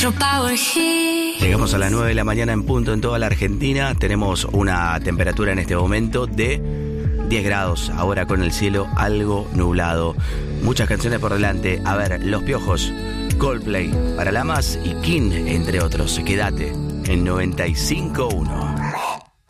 Llegamos a las 9 de la mañana en punto en toda la Argentina. Tenemos una temperatura en este momento de 10 grados, ahora con el cielo algo nublado. Muchas canciones por delante. A ver, Los Piojos, Coldplay, Paralamas y King, entre otros. Quédate en 95.1.